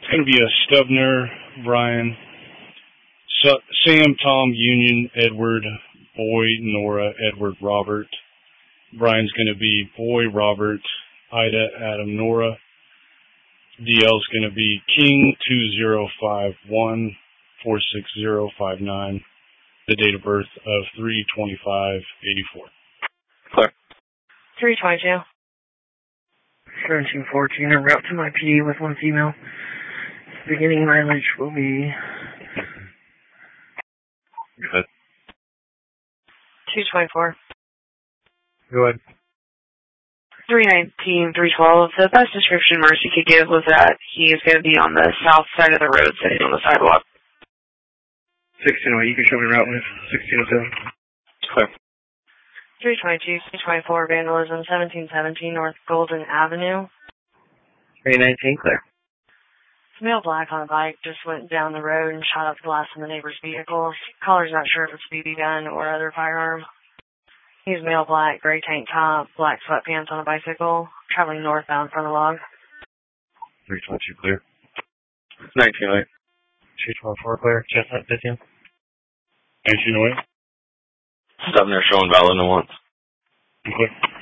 It's going to be a Stubner, Brian, Sam, Tom, Union, Edward, Boy, Nora, Edward, Robert. Brian's going to be Boy, Robert, Ida, Adam, Nora. DL's going to be King 2051-46059. The date of birth of 3/25/84. Clear. 322. 1714, en route to my PD with one female. Beginning mileage will be... Good. 224. Go ahead. 319, 312. The best description Mercy could give was that he is going to be on the south side of the road sitting on the sidewalk. 1608, you can show me route with 1607. Clear. 322, 324, vandalism, 1717 North Golden Avenue. 319, clear. Male black on a bike just went down the road and shot up the glass in the neighbor's vehicle. Caller's not sure if it's BB gun or other firearm. He's male black, gray tank top, black sweatpants on a bicycle, traveling northbound from the log. 322 clear. 1908. 224, clear. Chestnut 15. 1908. Stubner showing valid no once. Okay.